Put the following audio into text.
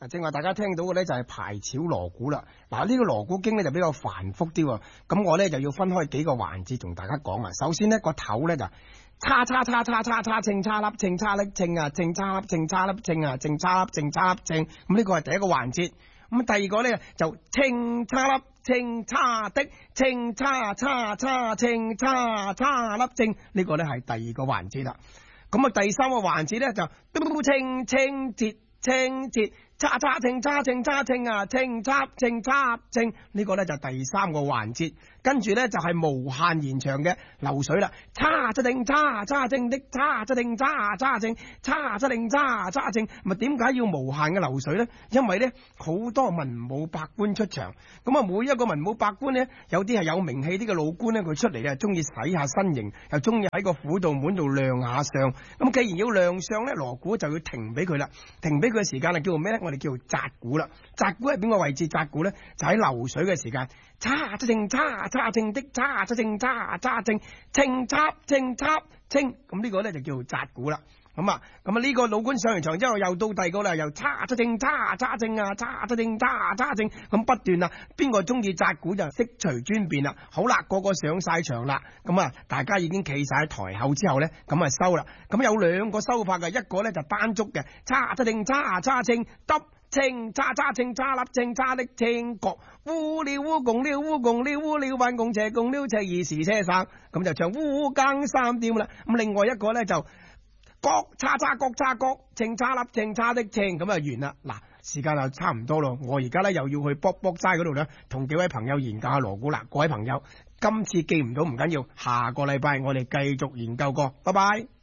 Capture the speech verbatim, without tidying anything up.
正話大家聽到嘅咧就係排草鑼鼓啦。嗱，呢個鑼鼓經咧就比較繁複啲喎，咁我咧就要分開幾個環節同大家講啊。首先呢個頭咧就叉叉叉叉叉叉稱叉粒稱叉粒稱啊稱叉粒稱叉粒稱啊稱叉粒稱叉粒稱，咁呢個係第一個環節。咁第二個咧就稱叉粒稱叉的稱叉叉叉稱叉叉粒稱，呢個咧係第二個環節啦。咁啊第三個環節咧就嘟稱稱節稱節叉叉稱叉稱叉稱啊稱叉稱叉稱，呢個咧就第三個環節。跟住咧就係無限延長嘅流水啦，叉叉定叉叉正的叉叉定叉叉正叉叉定叉叉正，咪點解要無限嘅流水咧？因為咧好多文武百官出場，咁啊每一個文武百官咧，有啲係有名氣啲嘅老官咧，佢出嚟咧中意洗下身形，又中意喺個虎度門度亮下相。咁既然要亮相咧，鑼鼓就要停俾佢啦。停俾佢嘅時間係叫做咩咧？我哋叫做紮鼓啦。紮鼓係邊個位置紮鼓咧？就喺流水嘅時間，叉叉正叉叉正的叉叉正叉叉正稱叉稱叉稱，咁呢個咧就叫做紮鼓啦。咁啊，咁啊呢個老官上完場之後，又到第二個啦，又叉叉正叉叉正啊，叉叉正叉叉正，咁不斷啊，邊個中意紮鼓就悉隨尊便啦。好啦，個個上晒場啦，咁啊，大家已經企晒喺台後之後咧，咁啊收啦。咁有兩個收法嘅，一個咧就單足嘅，叉叉正叉叉正得。稱叉叉稱叉粒稱叉的稱角烏了烏共了烏共了烏了彎共斜共了斜二時車生，咁就唱烏更三點啦。咁另外一個咧就角叉叉角叉角稱叉粒稱叉的稱，咁啊完啦。嗱，時間就差唔多咯，我而家咧又要去卜卜齋嗰度咧，同幾位朋友研究下鑼鼓啦。各位朋友，今次記唔到唔緊要，下個禮拜我哋繼續研究過，拜拜。